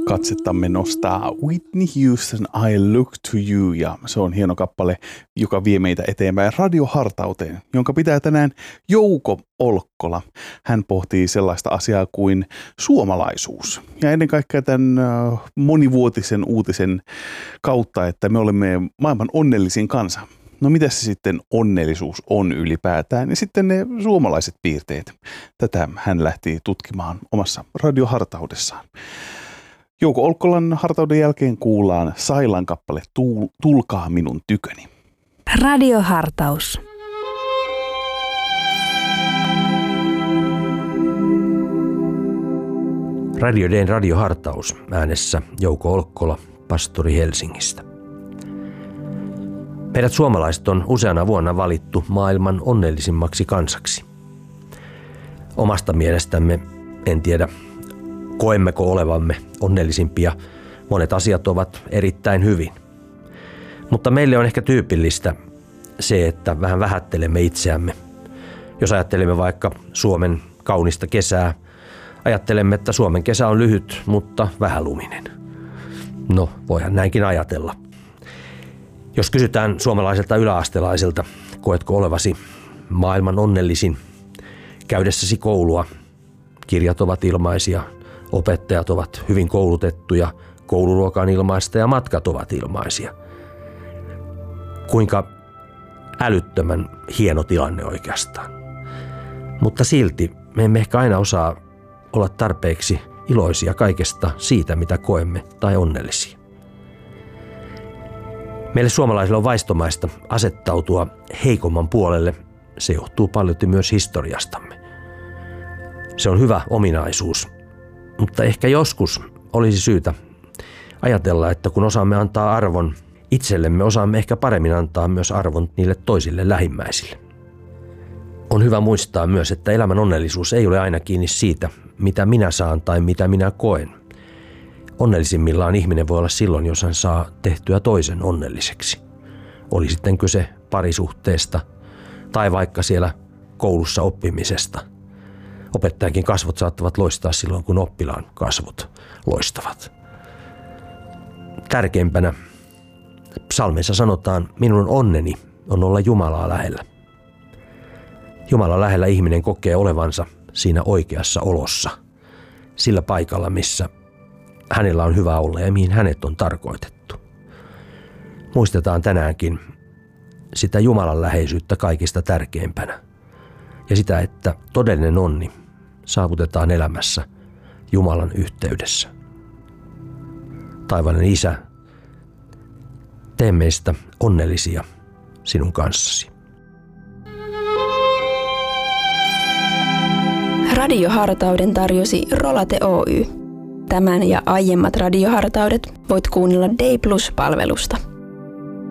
katsettamme nostaa Whitney Houston I Look to You, ja se on hieno kappale, joka vie meitä eteenpäin radiohartauteen, jonka pitää tänään Jouko Olkkola. Hän pohtii sellaista asiaa kuin suomalaisuus ja ennen kaikkea tämän monivuotisen uutisen kautta, että me olemme maailman onnellisin kansa. No mitä se sitten onnellisuus on ylipäätään ja sitten ne suomalaiset piirteet. Tätä hän lähti tutkimaan omassa radiohartaudessaan. Jouko Olkkolan hartauden jälkeen kuullaan Sailan kappale Tulkaa minun tyköni. Radiohartaus. Radio D:n radiohartaus, äänessä Jouko Olkkola, pastori Helsingistä. Meidät suomalaiset on useana vuonna valittu maailman onnellisimmaksi kansaksi. Omasta mielestämme, en tiedä koemmeko olevamme onnellisimpia, monet asiat ovat erittäin hyvin. Mutta meille on ehkä tyypillistä se, että vähän vähättelemme itseämme. Jos ajattelemme vaikka Suomen kaunista kesää, ajattelemme, että Suomen kesä on lyhyt, mutta vähäluminen. No, voihan näinkin ajatella. Jos kysytään suomalaiselta yläastelaiselta, koetko olevasi maailman onnellisin käydessäsi koulua, kirjat ovat ilmaisia, opettajat ovat hyvin koulutettuja, kouluruoka on ilmaista ja matkat ovat ilmaisia. Kuinka älyttömän hieno tilanne oikeastaan. Mutta silti me emme ehkä aina osaa olla tarpeeksi iloisia kaikesta siitä, mitä koemme, tai onnellisia. Meille suomalaisille on vaistomaista asettautua heikomman puolelle. Se johtuu paljolti myös historiastamme. Se on hyvä ominaisuus, mutta ehkä joskus olisi syytä ajatella, että kun osaamme antaa arvon itsellemme, osaamme ehkä paremmin antaa myös arvon niille toisille lähimmäisille. On hyvä muistaa myös, että elämän onnellisuus ei ole aina kiinni siitä, mitä minä saan tai mitä minä koen. Onnellisimmillaan ihminen voi olla silloin, jos hän saa tehtyä toisen onnelliseksi. Oli sitten kyse parisuhteesta tai vaikka siellä koulussa oppimisesta. Opettajankin kasvot saattavat loistaa silloin, kun oppilaan kasvot loistavat. Tärkeimpänä psalmeissa sanotaan, minun onneni on olla Jumalaa lähellä. Jumalan lähellä ihminen kokee olevansa siinä oikeassa olossa, sillä paikalla, missä hänellä on hyvä olla ja mihin hänet on tarkoitettu. Muistetaan tänäänkin sitä Jumalan läheisyyttä kaikista tärkeimpänä ja sitä, että todellinen onni saavutetaan elämässä Jumalan yhteydessä. Taivaallinen Isä, tee meistä onnellisia sinun kanssasi. Radiohartauden tarjosi Rolate Oy. Tämän ja aiemmat radiohartaudet voit kuunnella Day Plus-palvelusta.